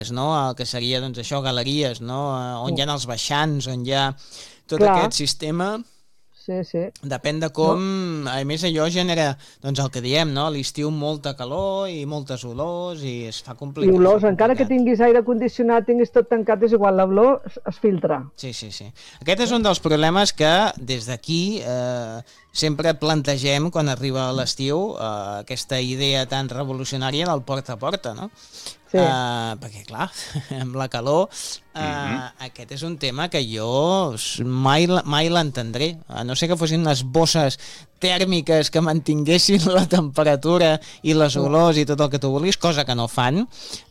no? El que seria, doncs, això, galeries, no? On hi ha els baixants, on hi ha tot Clar. aquest sistema. Sí. Depèn de com... A més, allò genera, doncs, el que diem, no? A l'estiu molta calor i moltes olors i es fa complicat. I olors, encara que tinguis aire condicionat, tinguis tot tancat, és igual, l'olor es filtra. Sí. Aquest és un dels problemes que des d'aquí sempre plantegem quan arriba l'estiu, aquesta idea tan revolucionària del porta a porta, no? Sí. Perquè, clar, amb la calor, aquest és un tema que jo mai l'entendré. A no ser que fossin unes bosses tèrmiques que mantinguessin la temperatura i les olors i tot el que tu vulguis, cosa que no fan,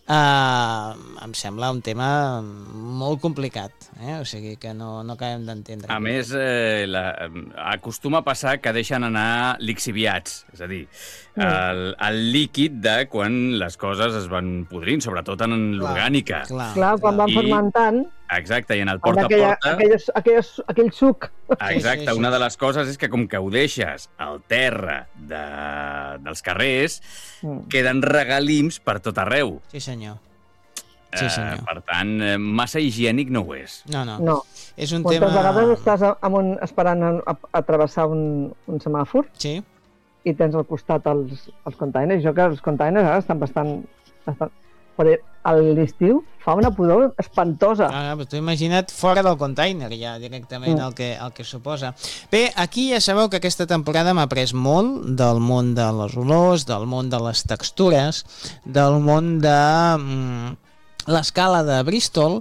em sembla un tema molt complicat. O sigui que no acabem d'entendre. A més, acostuma a passar que deixen anar lixiviats, és a dir, el líquid de quan les coses es van podrint, sobretot en l'orgànica. Clar, quan van fermentant... Exacte, i en el porta a porta... Aquell suc. Exacte, una de les coses és que com que ho deixes al terra dels carrers, queden regalims per tot arreu. Sí, senyor. Per tant, massa higiènic no ho és. No. És un Quantes tema... vegades estàs esperant a travessar un semàfor i tens al costat els containers. Jo que els containers ara estan bastant... Però a l'estiu fa una pudor espantosa. Però tu imagina't fora del container ja directament el que suposa. Bé, aquí ja sabeu que aquesta temporada m'ha après molt del món de les olors, del món de les textures, del món de l'escala de Bristol,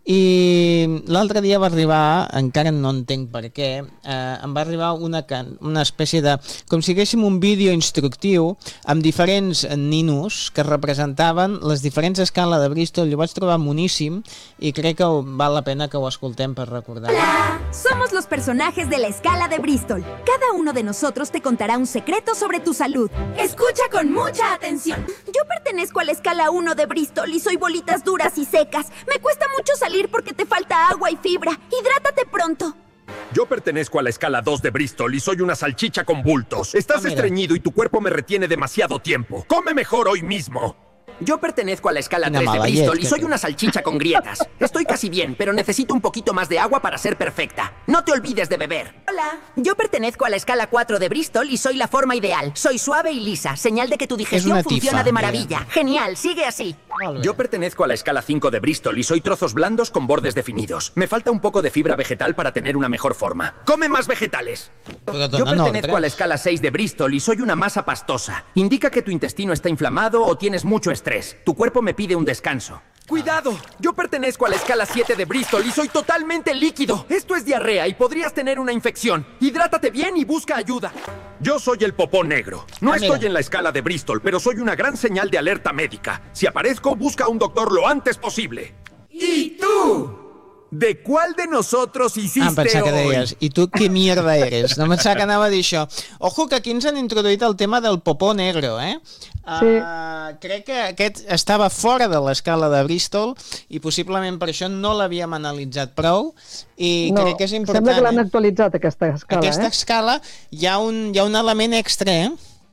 i l'altre dia va arribar, encara no entenc per què, em va arribar una espècie de, com si haguéssim un vídeo instructiu amb diferents ninos que representaven les diferents escales de Bristol. Jo ho vaig trobar moníssim i crec que val la pena que ho escoltem per recordar. ¡Hola! Somos los personajes de la escala de Bristol. Cada uno de nosotros te contará un secreto sobre tu salud. Escucha con mucha atención. Yo pertenezco a la escala 1 de Bristol y soy bolitas duras y secas. Me cuesta mucho salir porque te falta agua y fibra. Hidrátate pronto. Yo pertenezco a la escala 2 de Bristol y soy una salchicha con bultos. Estás estreñido y tu cuerpo me retiene demasiado tiempo. ¡Come mejor hoy mismo! Yo pertenezco a la escala 3 de Bristol y soy una salchicha con grietas. Estoy casi bien, pero necesito un poquito más de agua para ser perfecta. No te olvides de beber. Hola. Yo pertenezco a la escala 4 de Bristol y soy la forma ideal. Soy suave y lisa, señal de que tu digestión funciona de maravilla. Genial, sigue así. Yo pertenezco a la escala 5 de Bristol y soy trozos blandos con bordes definidos. Me falta un poco de fibra vegetal para tener una mejor forma. ¡Come más vegetales! Yo pertenezco a la escala 6 de Bristol y soy una masa pastosa. Indica que tu intestino está inflamado o tienes mucho estrés. Tu cuerpo me pide un descanso. ¡Cuidado! Yo pertenezco a la escala 7 de Bristol y soy totalmente líquido. Esto es diarrea y podrías tener una infección. Hidrátate bien y busca ayuda. Yo soy el popó negro. No estoy en la escala de Bristol, pero soy una gran señal de alerta médica. Si aparezco, busca a un doctor lo antes posible. ¿Y tú? ¿De cuál de nosotros hiciste em pensava que hoy? deies, i tu què mierda eres? No em pensava que anava a dir això. Ojo, que aquí ens han introduït el tema del popó negro, Sí. Crec que aquest estava fora de l'escala de Bristol i possiblement per això no l'havíem analitzat prou i crec que és important. Sembla que l'han actualitzat, aquesta escala. Aquesta escala hi ha un element extra,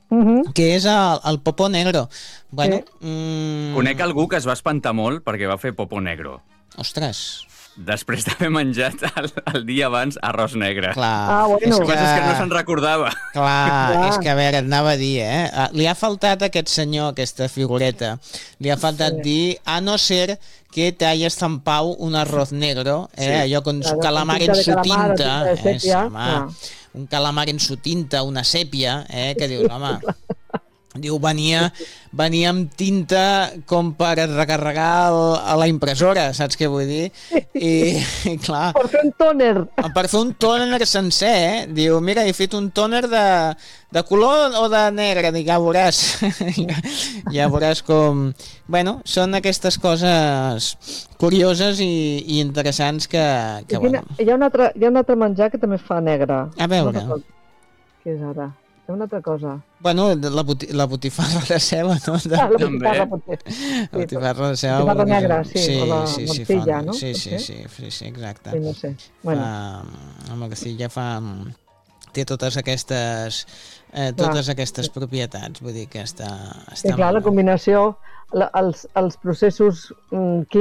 que és el popó negro. Bueno, Conec algú que es va espantar molt perquè va fer popó negro. Ostres. Després d'haver menjat el dia abans arròs negre. Clar. És que no se'n recordava. Clar, és que a veure, et anava a dir, li ha faltat a aquest senyor, aquesta figureta, li ha faltat dir, a no ser que te hayas zampado un arroz negro, allò con su calamar en su tinta, un calamar en su tinta, una sèpia, que dius, home... Diu, venia amb tinta com per recarregar a la impressora, saps què vull dir? I clar... Per fer un tòner. Per fer un tòner sencer, Diu, mira, he fet un tòner de color o de negre, dic, ja veuràs. Ja veuràs com... Bueno, són aquestes coses curioses i interessants que bueno. Hi ha un altre menjar que també es fa negre. A veure. Què és ara? Hi ha una altra cosa. Bueno, la botifarra de ceba, no? La botifarra potser. La botifarra de ceba. Botifarra negra, sí. O la morcilla, no? Sí, exacte. Sí, no sé. Bueno. La morcilla fa té totes aquestes propietats, vull dir que està clar, la combinació, els processos químics